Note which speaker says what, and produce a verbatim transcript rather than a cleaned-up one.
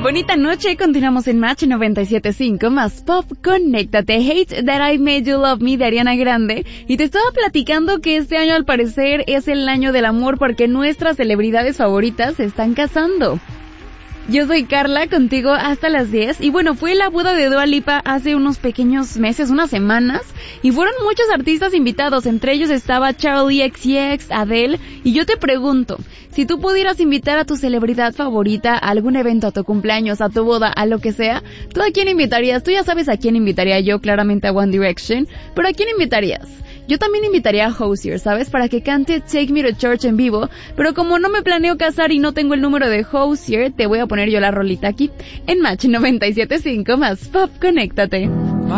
Speaker 1: Bonita noche, continuamos en Match noventa y siete punto cinco más Pop, conéctate. Hate That I Made You Love Me de Ariana Grande. Y te estaba platicando que este año al parecer es el año del amor porque nuestras celebridades favoritas se están casando. Yo soy Carla, contigo hasta las diez, y bueno, fue la boda de Dua Lipa hace unos pequeños meses, unas semanas, y fueron muchos artistas invitados, entre ellos estaba Charlie X C X, Adele, y yo te pregunto, si tú pudieras invitar a tu celebridad favorita a algún evento, a tu cumpleaños, a tu boda, a lo que sea, ¿tú a quién invitarías? Tú ya sabes a quién invitaría yo, claramente a One Direction, pero ¿a quién invitarías? Yo también invitaría a Hozier, ¿sabes? Para que cante Take Me to Church en vivo, pero como no me planeo casar y no tengo el número de Hozier, te voy a poner yo la rolita aquí, en Match noventa y siete punto cinco más Pop, conéctate.